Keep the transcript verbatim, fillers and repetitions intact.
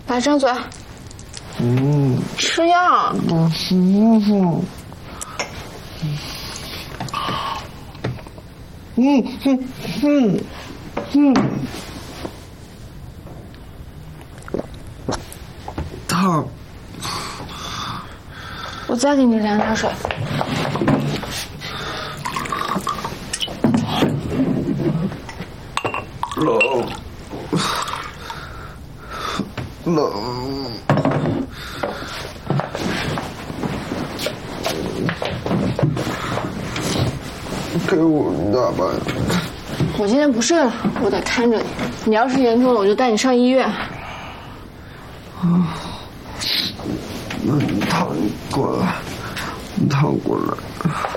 来，张嘴。 嗯， 吃药。 不舒服。嗯嗯嗯嗯，烫。 我再给你凉点水。 冷。冷。给我大班。 我今天不睡了，我得看着你。你要是严重了，我就带你上医院。 啊，那你躺过来，你躺过来。